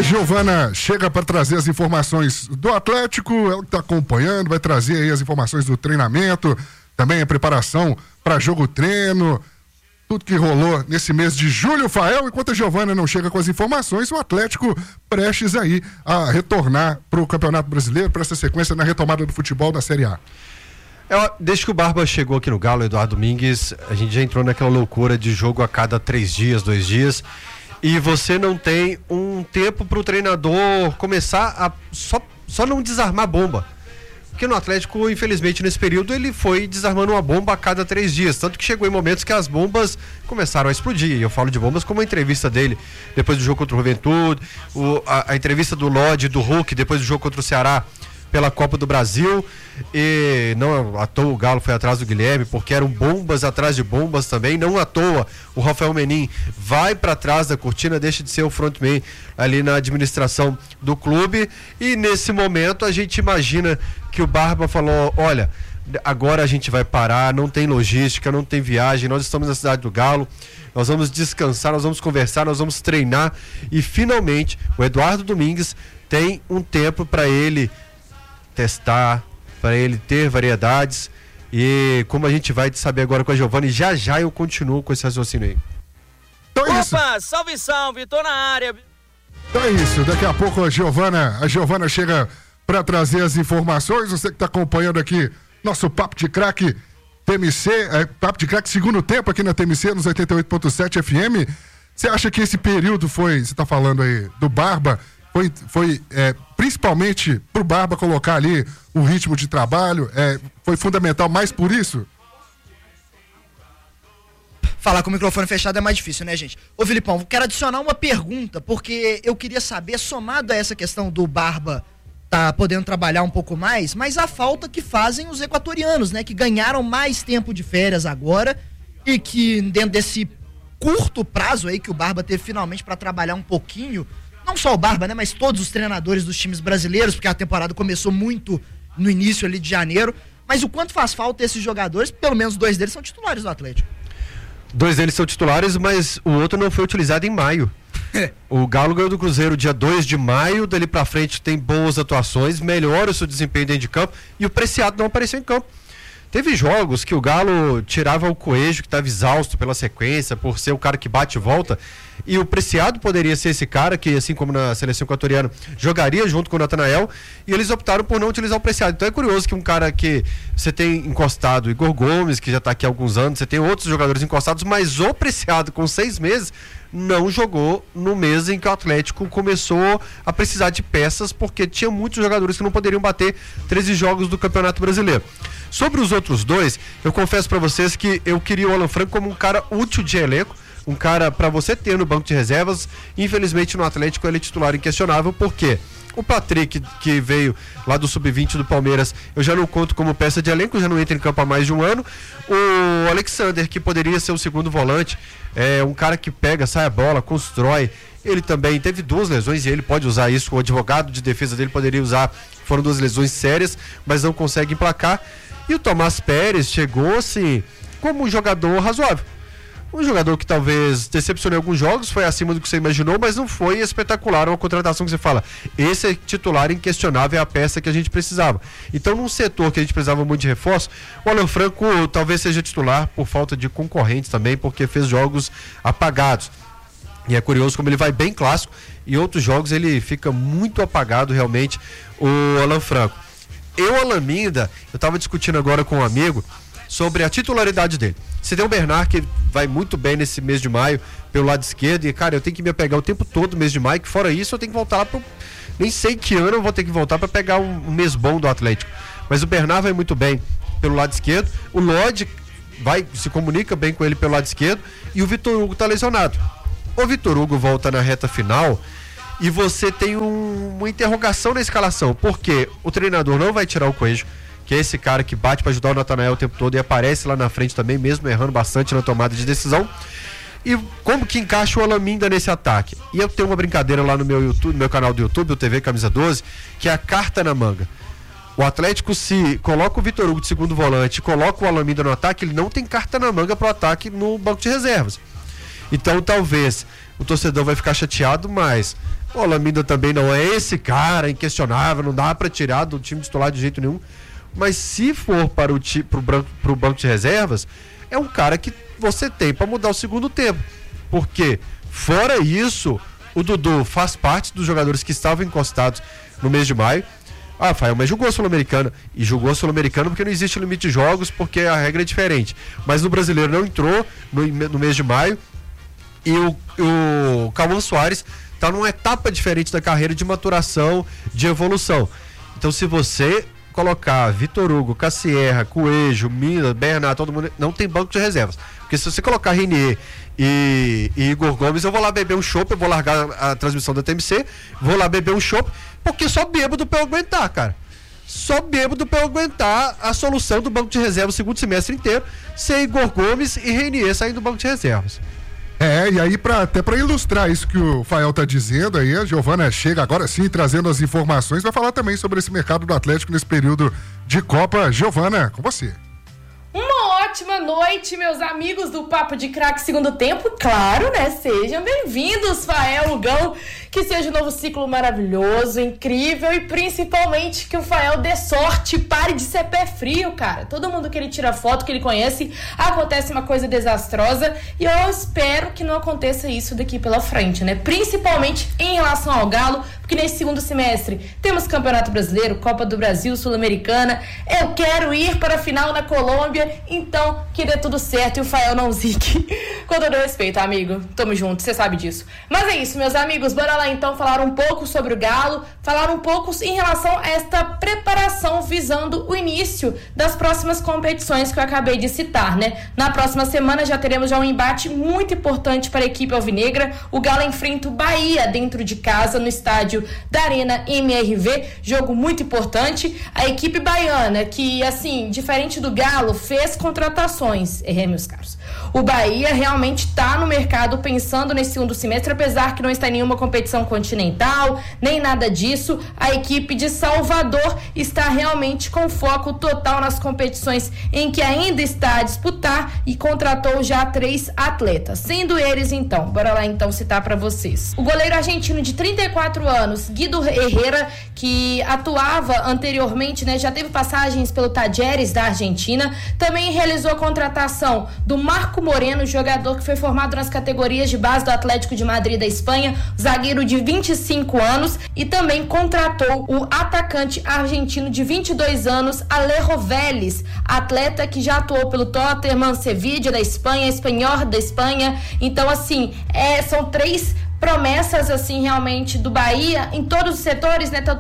Giovana chega para trazer as informações do Atlético, ela que está acompanhando, vai trazer aí as informações do treinamento, também a preparação para jogo-treino, tudo que rolou nesse mês de julho, Fael. Enquanto a Giovana não chega com as informações, o Atlético prestes aí a retornar para o Campeonato Brasileiro, para essa sequência na retomada do futebol da Série A. Desde que o Barba chegou aqui no Galo, Eduardo Domingues, a gente já entrou naquela loucura de jogo a cada 3 dias, 2 dias, e você não tem um tempo para o treinador começar a só não desarmar a bomba. Porque no Atlético, infelizmente, nesse período, ele foi desarmando uma bomba a cada 3 dias. Tanto que chegou em momentos que as bombas começaram a explodir. E eu falo de bombas como a entrevista dele depois do jogo contra o Juventude, a entrevista do Lodge, do Hulk, depois do jogo contra o Ceará pela Copa do Brasil. E não à toa o Galo foi atrás do Guilherme, porque eram bombas atrás de bombas também. Não à toa o Rafael Menin vai para trás da cortina, deixa de ser o frontman ali na administração do clube. E nesse momento a gente imagina que o Barba falou: olha, agora a gente vai parar, não tem logística, não tem viagem, nós estamos na cidade do Galo, nós vamos descansar, nós vamos conversar, nós vamos treinar. E finalmente o Eduardo Domingues tem um tempo para ele testar, para ele ter variedades. E como a gente vai saber agora com a Giovana, e já eu continuo com esse raciocínio aí. Então é isso. Opa, salve, tô na área. Então é isso, daqui a pouco a Giovana chega para trazer as informações. Você que está acompanhando aqui nosso Papo de Craque TMC, Papo de Craque segundo tempo aqui na TMC, nos 88.7 FM. Você acha que esse período você está falando aí do Barba, foi principalmente pro Barba colocar ali o ritmo de trabalho, foi fundamental mais por isso? Falar com o microfone fechado é mais difícil, né, gente? Ô, Filipão, quero adicionar uma pergunta, porque eu queria saber, somado a essa questão do Barba tá podendo trabalhar um pouco mais, mas a falta que fazem os equatorianos, né, que ganharam mais tempo de férias agora e que dentro desse curto prazo aí que o Barba teve finalmente para trabalhar um pouquinho, não só o Barba, né, mas todos os treinadores dos times brasileiros, porque a temporada começou muito no início ali de janeiro, mas o quanto faz falta esses jogadores, pelo menos 2 deles são titulares do Atlético. 2 deles são titulares, mas o outro não foi utilizado em maio. O Galo ganhou do Cruzeiro dia 2 de maio, dali pra frente tem boas atuações, melhora o seu desempenho dentro de campo, e o Preciado não apareceu em campo. Teve jogos que o Galo tirava o Coelho, que estava exausto pela sequência, por ser o cara que bate e volta, e o Preciado poderia ser esse cara que, assim como na seleção equatoriana, jogaria junto com o Natanael, e eles optaram por não utilizar o Preciado. Então é curioso que um cara que você tem encostado, Igor Gomes, que já está aqui há alguns anos, você tem outros jogadores encostados, mas o Preciado com 6 meses não jogou no mês em que o Atlético começou a precisar de peças, porque tinha muitos jogadores que não poderiam bater 13 jogos do Campeonato Brasileiro. Sobre os outros 2, eu confesso para vocês que eu queria o Alan Franco como um cara útil de elenco, um cara para você ter no banco de reservas. Infelizmente no Atlético ele é titular inquestionável, porque o Patrick, que veio lá do Sub-20 do Palmeiras, eu já não conto como peça de elenco, já não entra em campo há mais de um ano. O Alexander, que poderia ser o segundo volante, é um cara que pega, sai a bola, constrói. Ele também teve 2 lesões e ele pode usar isso, o advogado de defesa dele poderia usar. Foram 2 lesões sérias, mas não consegue emplacar. E o Tomás Pérez chegou assim como um jogador razoável, um jogador que talvez decepcionou alguns jogos, foi acima do que você imaginou, mas não foi espetacular, uma contratação que você fala, esse é titular inquestionável, é a peça que a gente precisava. Então num setor que a gente precisava muito de reforço, o Alan Franco talvez seja titular por falta de concorrentes também, porque fez jogos apagados. E é curioso como ele vai bem clássico, e outros jogos ele fica muito apagado realmente, o Alan Franco. Alaminda, eu estava discutindo agora com um amigo sobre a titularidade dele. Você tem o Bernard, que vai muito bem nesse mês de maio pelo lado esquerdo, e cara, eu tenho que me apegar o tempo todo no mês de maio, que fora isso eu tenho que voltar lá pro... nem sei que ano eu vou ter que voltar para pegar um mês bom do Atlético. Mas o Bernard vai muito bem pelo lado esquerdo, o Lodge se comunica bem com ele pelo lado esquerdo, e o Vitor Hugo tá lesionado. O Vitor Hugo volta na reta final e você tem uma interrogação na escalação, porque o treinador não vai tirar o Coelho, que é esse cara que bate para ajudar o Natanael o tempo todo e aparece lá na frente também, mesmo errando bastante na tomada de decisão. E como que encaixa o Alaminda nesse ataque? E eu tenho uma brincadeira lá no meu YouTube, no meu canal do YouTube, o TV Camisa 12, que é a carta na manga. O Atlético, se coloca o Vitor Hugo de segundo volante, coloca o Alaminda no ataque, ele não tem carta na manga para o ataque no banco de reservas. Então talvez o torcedor vai ficar chateado, mas o Olamida também não é esse cara inquestionável, não dá para tirar do time titular de jeito nenhum. Mas se for para pro banco de reservas, é um cara que você tem para mudar o segundo tempo. Porque, fora isso, o Dudu faz parte dos jogadores que estavam encostados no mês de maio. Rafael, mas jogou a Sul-Americana. E jogou a Sul-Americana porque não existe limite de jogos, porque a regra é diferente. Mas no Brasileiro não entrou no mês de maio. E o Cauã Soares está numa etapa diferente da carreira de maturação, de evolução. Então, se você colocar Vitor Hugo, Cassierra, Coelho, Mina, Bernardo, todo mundo, não tem banco de reservas. Porque se você colocar Renier e Igor Gomes, eu vou lá beber um chopp, eu vou largar a transmissão da TMC, vou lá beber um chopp, porque só bêbado pra eu aguentar, cara. Só bêbado pra eu aguentar a solução do banco de reservas o segundo semestre inteiro, ser Igor Gomes e Renier saindo do banco de reservas. E aí até para ilustrar isso que o Fael tá dizendo aí, a Giovana chega agora sim trazendo as informações, vai falar também sobre esse mercado do Atlético nesse período de Copa. Giovana, com você. Uma ótima noite, meus amigos do Papo de Craque Segundo Tempo. Claro, né? Sejam bem-vindos, Fael, Lugão. Que seja um novo ciclo maravilhoso, incrível e principalmente que o Fael dê sorte, pare de ser pé frio, cara. Todo mundo que ele tira foto, que ele conhece, acontece uma coisa desastrosa e eu espero que não aconteça isso daqui pela frente, né? Principalmente em relação ao Galo, porque nesse segundo semestre temos Campeonato Brasileiro, Copa do Brasil, Sul-Americana. Eu quero ir para a final na Colômbia, então que dê tudo certo e o Fael não zique. Com todo respeito, amigo. Tamo junto, você sabe disso. Mas é isso, meus amigos, bora lá então falar um pouco sobre o Galo, falar um pouco em relação a esta preparação visando o início das próximas competições que eu acabei de citar, né? Na próxima semana já teremos um embate muito importante para a equipe alvinegra. O Galo enfrenta o Bahia dentro de casa no estádio da Arena MRV, jogo muito importante. A equipe baiana que, assim, diferente do Galo, fez contratações, meus caros. O Bahia realmente está no mercado pensando nesse segundo semestre, apesar que não está em nenhuma competição continental, nem nada disso. A equipe de Salvador está realmente com foco total nas competições em que ainda está a disputar e contratou já 3 atletas, sendo eles então, bora lá então citar para vocês. O goleiro argentino de 34 anos, Guido Herrera, que atuava anteriormente, né, já teve passagens pelo Talleres da Argentina, também realizou a contratação do Marco Moreno, jogador que foi formado nas categorias de base do Atlético de Madrid da Espanha, zagueiro de 25 anos, e também contratou o atacante argentino de 22 anos, Alejo Vélez, atleta que já atuou pelo Tottenham, Sevilla da Espanha, Espanyol da Espanha. Então, assim, são 3 promessas, assim, realmente do Bahia em todos os setores, né? Tanto